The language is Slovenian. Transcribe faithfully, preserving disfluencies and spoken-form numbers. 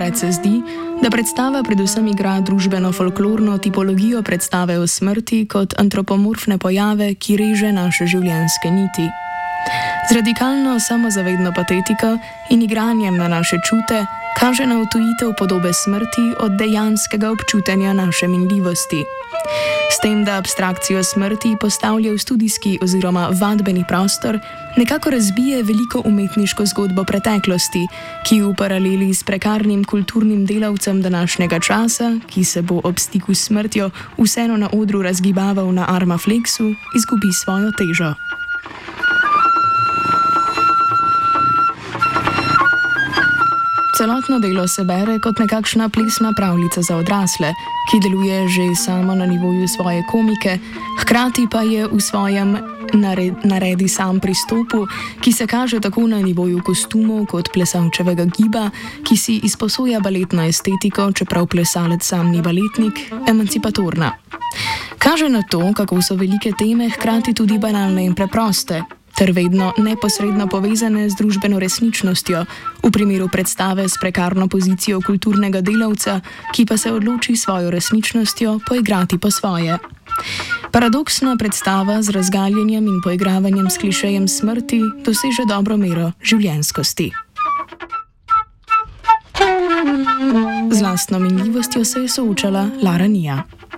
Pogled se zdi, da predstava predvsem igra družbeno-folklorno tipologijo predstave o smrti kot antropomorfne pojave, ki reže naše življenjske niti. Z radikalno samozavedno patetiko in igranjem na naše čute kaže na odtujitev podobe smrti od dejanskega občutenja naše minljivosti. S tem, da abstrakcijo smrti postavlja v studijski oziroma vadbeni prostor, nekako razbije veliko umetniško zgodbo preteklosti, ki v paraleli s prekarnim kulturnim delavcem današnjega časa, ki se bo ob stiku s smrtjo vseeno na odru razgibaval na arma flexu, izgubi svojo težo. Celotno delo se bere kot nekakšna plesna pravljica za odrasle, ki deluje že samo na nivoju svoje komike, hkrati pa je v svojem nared, naredi sam pristopu, ki se kaže tako na nivoju kostumov kot plesalčevega giba, ki si izposoja baletno estetiko, čeprav plesalec sam ni baletnik, emancipatorna. Kaže na to, kako so velike teme hkrati tudi banalne in preproste, ter vedno neposredno povezane z družbeno resničnostjo, v primeru predstave s prekarno pozicijo kulturnega delavca, ki pa se odloči svojo resničnostjo poigrati po svoje. Paradoksna predstava z razgaljenjem in poigravanjem s klišejem smrti doseže dobro mero življenjskosti. Z lastno minljivostjo se je soočala Lara Nija.